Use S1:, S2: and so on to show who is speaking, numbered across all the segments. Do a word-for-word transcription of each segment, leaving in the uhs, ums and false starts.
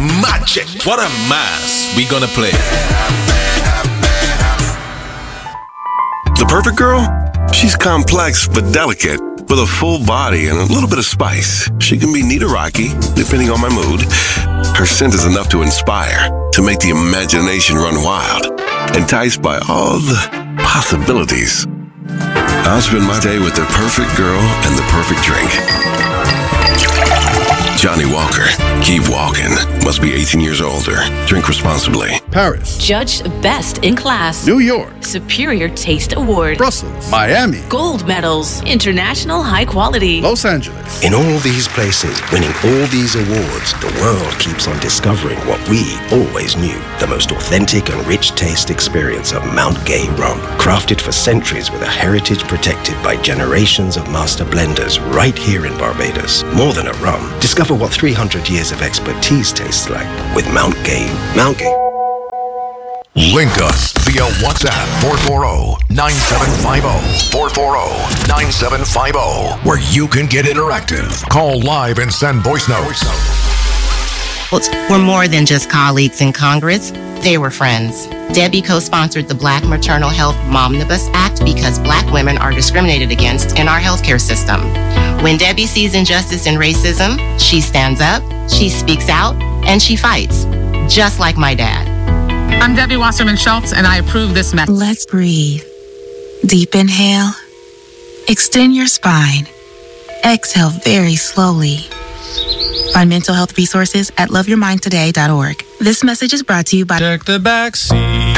S1: Magic. What a mass we gonna play.
S2: The perfect girl? She's complex but delicate, with a full body and a little bit of spice. She can be neat or rocky, depending on my mood. Her scent is enough to inspire, to make the imagination run wild, enticed by all the possibilities. I'll spend my day with the perfect girl and the perfect drink. Johnny Walker. Keep walking. Must be eighteen years older. Drink responsibly.
S3: Paris.
S4: Judged best in class.
S3: New York.
S4: Superior Taste Award.
S3: Brussels. Miami.
S4: Gold medals. International high quality.
S3: Los Angeles.
S5: In all these places, winning all these awards, the world keeps on discovering what we always knew. The most authentic and rich taste experience of Mount Gay rum. Crafted for centuries with a heritage protected by generations of master blenders right here in Barbados. More than a rum. Discover what three hundred years of expertise tastes like with Mount Gay. Mount Gay.
S6: Link us via WhatsApp four four zero, nine seven five zero, four four zero, nine seven five zero, where you can get interactive. Call live and send voice notes.
S7: Were more than just colleagues in Congress. They were friends. Debbie co-sponsored the Black Maternal Health Momnibus Act because Black women are discriminated against in our healthcare system. When Debbie sees injustice and racism, she stands up, she speaks out, and she fights. Just like my dad.
S8: I'm Debbie Wasserman Schultz, and I approve this message.
S9: Let's breathe. Deep inhale. Extend your spine. Exhale very slowly. Find mental health resources at love your mind today dot org. This message is brought to you by...
S10: Check the back seat.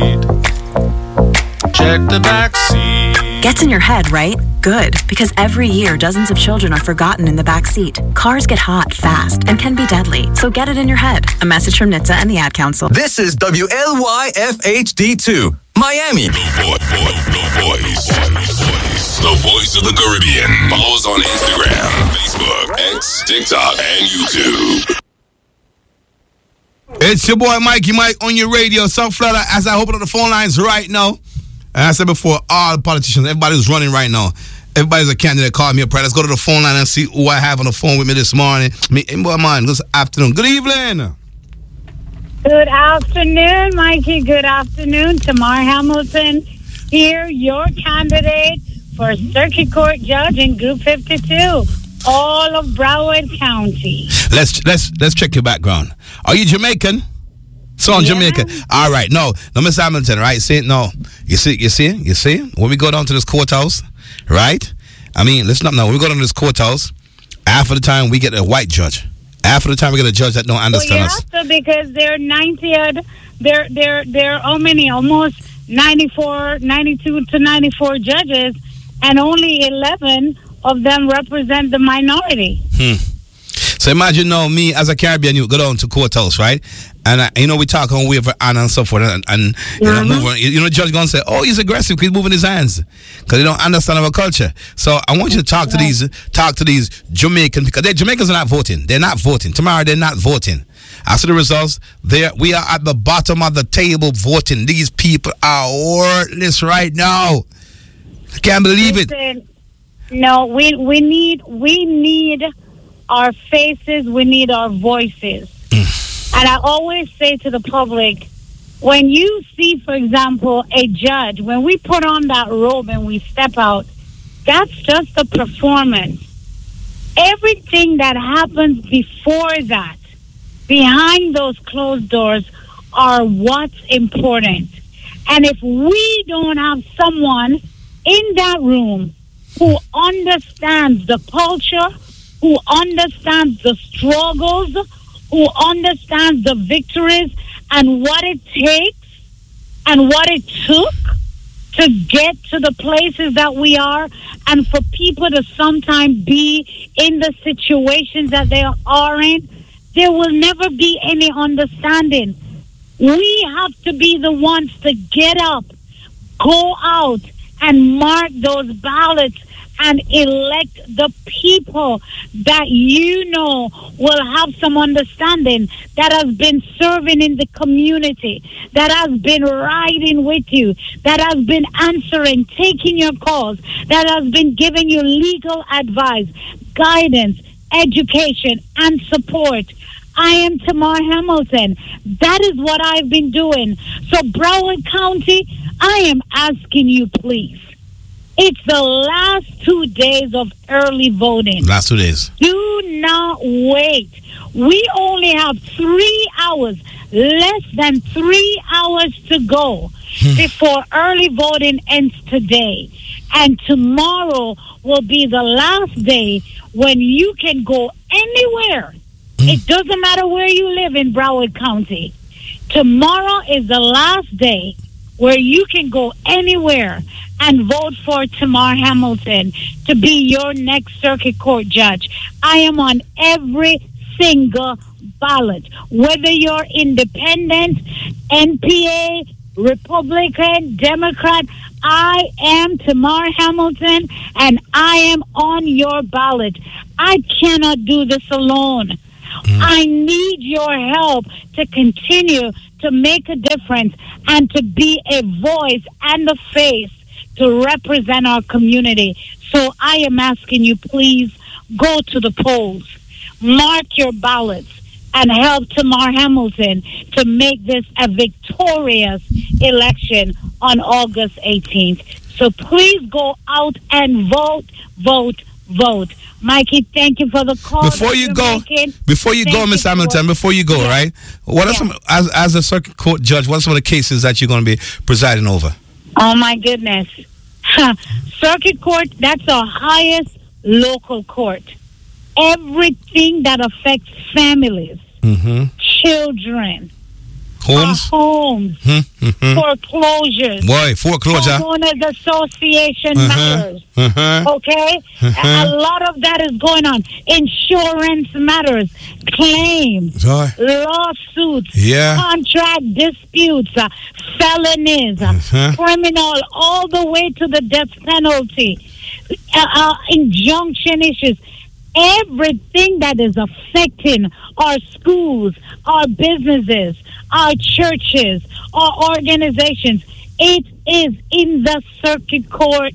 S10: Check the back seat.
S11: Gets in your head, right? Good, because every year dozens of children are forgotten in the back seat. Cars get hot fast and can be deadly, so get it in your head. A message from N H T S A and the Ad Council.
S12: This is W L Y F H D two, Miami.
S1: The voice, the voice, the voice of the Caribbean. Follow us on Instagram, Facebook, X, TikTok, and YouTube.
S13: It's your boy Mikey Mike on your radio, South Florida. As I open up the phone lines right now, and I said before, all the politicians, everybody's running right now. Everybody's a candidate. Call me up. Let's go to the phone line and see who I have on the phone with me this morning. Me, boy, man, good afternoon. Good evening.
S14: Good afternoon, Mikey. Good afternoon. Tamar Hamilton here, your candidate for Circuit Court Judge in Group fifty-two, all of Broward County.
S13: Let's let's let's check your background. Are you Jamaican? So in yeah. Jamaica. All right. No, no, Miss Hamilton, right? See, no. You see, you see, you see? When we go down to this courthouse, right? I mean, listen up now. When we go down to this courthouse, half of the time we get a white judge. Half of the time we get a judge that don't understand
S14: well,
S13: us.
S14: Yeah, so because they're ninety, they're, they're, they're how many? Almost ninety-four, ninety-two to ninety-four judges, and only eleven of them represent the minority.
S13: Hmm. So imagine now me as a Caribbean, you go down to courthouse, right? And uh, you know we talk on waiver and and so forth, and, and you know,
S14: mm-hmm.
S13: move on. You know, the judge gonna say, "Oh, he's aggressive. He's moving his hands because they don't understand our culture." So I want you to talk to
S14: right.
S13: these, talk to these Jamaicans because they Jamaicans are not voting. They're not voting tomorrow. They're not voting. As to the results, there we are at the bottom of the table voting. These people are worthless right now. I can't believe
S14: Listen,
S13: it.
S14: No, we we need we need. our faces, we need our voices. And I always say to the public, when you see, for example, a judge, when we put on that robe and we step out, that's just a performance. Everything that happens before that, behind those closed doors, are what's important. And if we don't have someone in that room who understands the culture, who understands the struggles, who understands the victories and what it takes and what it took to get to the places that we are, and for people to sometimes be in the situations that they are in, there will never be any understanding. We have to be the ones to get up, go out, and mark those ballots and elect the people that you know will have some understanding, that has been serving in the community, that has been riding with you, that has been answering, taking your calls, that has been giving you legal advice, guidance, education, and support. I am Tamar Hamilton. That is what I've been doing. So, Broward County, I am asking you, please. It's the last two days of early voting.
S13: Last two days.
S14: Do not wait. We only have three hours, less than three hours to go before early voting ends today. And tomorrow will be the last day when you can go anywhere. It doesn't matter where you live in Broward County. Tomorrow is the last day where you can go anywhere and vote for Tamar Hamilton to be your next circuit court judge. I am on every single ballot, whether you're independent, N P A, Republican, Democrat. I am Tamar Hamilton, and I am on your ballot. I cannot do this alone. Mm. I need your help to continue to make a difference and to be a voice and a face to represent our community. So I am asking you, please go to the polls, mark your ballots, and help Tamar Hamilton to make this a victorious election on August eighteenth. So please go out and vote, vote, vote. Mikey, thank you for the call.
S13: Before you go, making. before you thank go, Miss Hamilton, before you go, yeah. right? What are yeah. some, as as a circuit court judge, what are some of the cases that you're going to be presiding over?
S14: Oh my goodness. Circuit court, that's our highest local court. Everything that affects families, mm-hmm. children,
S13: homes,
S14: uh, homes, mm-hmm. foreclosures,
S13: why foreclosure,
S14: homeowners association uh-huh. matters. Uh-huh. Okay, uh-huh. a lot of that is going on. Insurance matters, claims, Sorry. lawsuits,
S13: yeah.
S14: contract disputes, uh, felonies, uh-huh. criminal, all the way to the death penalty, uh, uh, injunction issues. Everything that is affecting our schools, our businesses, our churches, our organizations, it is in the circuit court.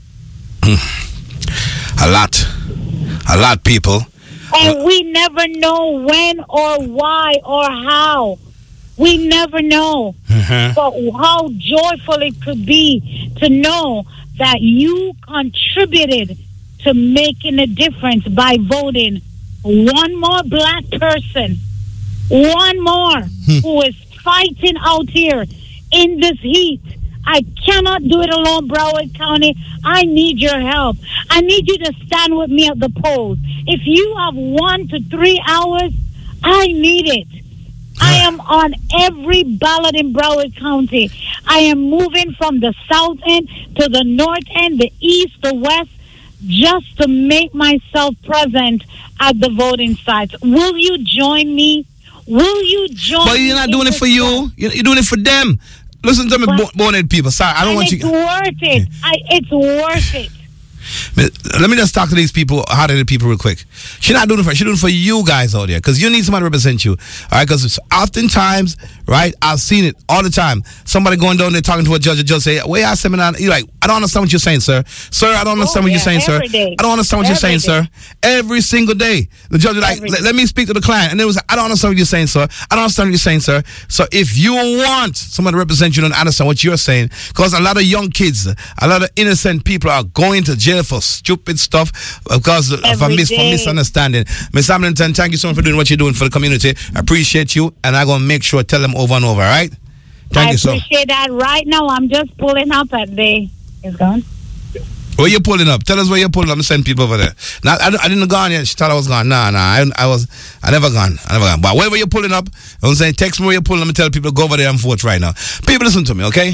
S13: A lot. A lot, people.
S14: And we never know when or why or how. We never know. Uh-huh. But how joyful it could be to know that you contributed to making a difference by voting one more black person, one more hmm. who is fighting out here in this heat. I cannot do it alone, Broward County. I need your help. I need you to stand with me at the polls. If you have one to three hours, I need it. I am on every ballot in Broward County. I am moving from the south end to the north end, the east, the west, just to make myself present at the voting sites. Will you join me? Will you join me?
S13: But you're not doing it for you. You're doing it for them. Listen to me, well, born people. Sorry, I don't want
S14: it's
S13: you.
S14: It's worth it. I, it's worth it.
S13: Let me just talk to these people, hard-headed people, real quick. She's not doing it for she's doing it for you guys out there, because you need somebody to represent you. All right, because oftentimes, right, I've seen it all the time. Somebody going down there talking to a judge, a judge say, "Wait, I seminar." You're like, "I don't understand what you're saying, sir. Sir, I don't understand
S14: oh,
S13: what
S14: yeah,
S13: you're saying, sir.
S14: Day.
S13: I don't understand what
S14: every
S13: you're saying,
S14: day.
S13: sir." Every single day, the judge is like, let, "Let me speak to the client," and it was, "I don't understand what you're saying, sir. I don't understand what you're saying, sir." So if you want somebody to represent you, don't understand what you're saying, because a lot of young kids, a lot of innocent people are going to jail for stupid stuff because of a mis- for misunderstanding. Miss Hamilton, thank you so much for doing what you're doing for the community. I appreciate you, and I'm going to make sure I tell them over and over, all right? Thank
S14: I
S13: you so
S14: much. I appreciate that. Right now, I'm just pulling up at the... It's gone?
S13: Where you pulling up? Tell us where you're pulling up. I'm sending people over there. Now, I, I didn't go on yet. She thought I was gone. Nah, nah. I, I was... I never gone. I never gone. But wherever you're pulling up, I'm saying text me where you're pulling up and tell people to go over there and vote right now. People, listen to me, okay?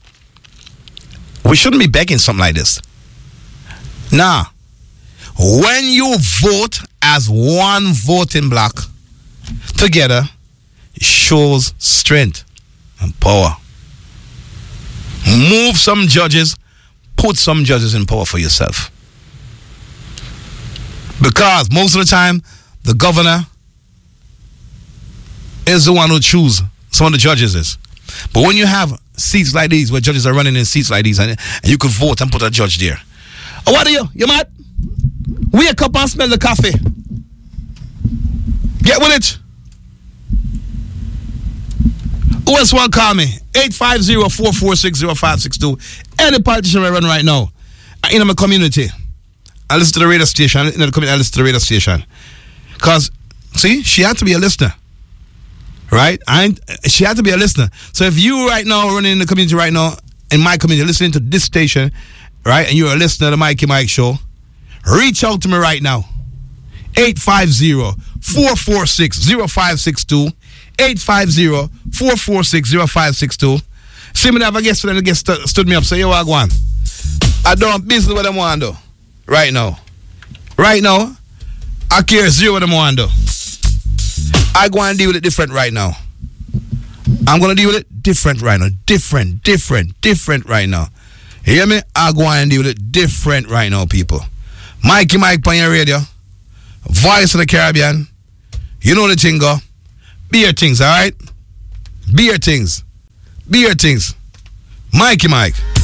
S13: We shouldn't be begging something like this. Nah. When you vote as one voting block together, it shows strength and power. Move some judges, put some judges in power for yourself. Because most of the time, the governor is the one who chooses some of the judges is. But when you have seats like these, where judges are running in seats like these, and, and you could vote and put a judge there. Oh, what are you? You mad? Wake up and smell the coffee. Get with it. Who else want to call me? eight five zero, four four six, zero five six two. Any politician I run right now in my community, I listen to the radio station. In the community, I listen to the radio station. Because, see, she had to be a listener. Right? I she had to be a listener. So if you right now running in the community right now, in my community, listening to this station, right, and you're a listener to the Mikey Mike Show, reach out to me right now. eight five zero, four four six, zero five six two. eight five zero, four four six, zero five six two. See me have a guest for them to get stu- stood me up. Say, yo, I go on. I don't business what I want to do. Right now. Right now, I care zero what I want to do. I go and deal with it different right now. I'm going to deal with it different right now. Different, different, different right now. You hear me? I go and deal with it different right now, people. Mikey Mike on your radio. Voice of the Caribbean. You know the thing, go. Be your things, all right? Be your things. Be your things. Mikey Mike.